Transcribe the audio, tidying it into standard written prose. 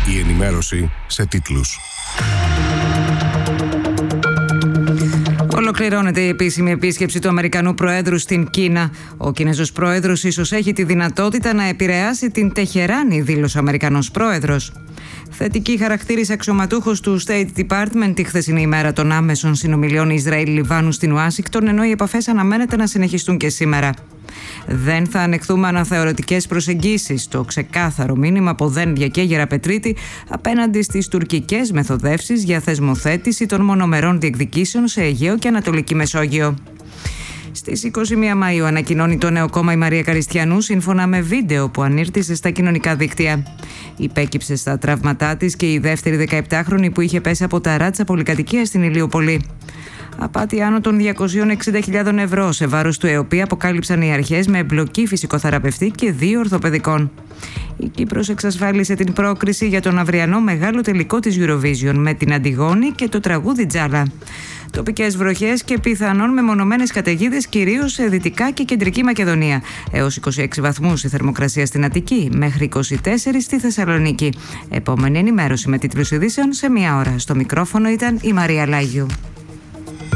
Η ενημέρωση σε τίτλους. Ολοκληρώνεται η επίσημη επίσκεψη του Αμερικανού Προέδρου στην Κίνα. Ο Κινέζος Πρόεδρος ίσως έχει τη δυνατότητα να επηρεάσει την Τεχεράνη, δήλωσε ο Αμερικανός Πρόεδρος. Θετική χαρακτήρισε αξιωματούχος του State Department τη χθεσινή ημέρα των άμεσων συνομιλιών Ισραήλ-Λιβάνου στην Ουάσιγκτον, ενώ οι επαφές αναμένεται να συνεχιστούν και σήμερα. Δεν θα ανεχθούμε αναθεωρητικές προσεγγίσεις, το ξεκάθαρο μήνυμα από Δεν Διακέγερα Πετρίτη απέναντι στις τουρκικές μεθοδεύσεις για θεσμοθέτηση των μονομερών διεκδικήσεων σε Αιγαίο και Ανατολική Μεσόγειο. Στις 21 Μαΐου ανακοινώνει το νέο κόμμα η Μαρία Καριστιανού σύμφωνα με βίντεο που ανήρτησε στα κοινωνικά δίκτυα. Υπέκυψε στα τραύματά της και η δεύτερη 17χρονη που είχε πέσει από τα ράτσα πολυκατοικία στην Ηλιούπολη. Απάτη άνω των 260.000 ευρώ σε βάρος του ΕΟΠΗ αποκάλυψαν οι αρχές με εμπλοκή φυσικοθεραπευτή και 2 ορθοπαιδικών. Η Κύπρος εξασφάλισε την πρόκριση για τον αυριανό μεγάλο τελικό της Eurovision με την Αντιγόνη και το τραγούδι Τζάλα. Τοπικές βροχές και πιθανόν μεμονωμένες καταιγίδες κυρίως σε Δυτικά και Κεντρική Μακεδονία. Έως 26 βαθμούς η θερμοκρασία στην Αττική, μέχρι 24 στη Θεσσαλονίκη. Επόμενη ενημέρωση με τίτλους ειδήσεων σε 1 ώρα. Στο μικρόφωνο ήταν η Μαρία Λάγιου.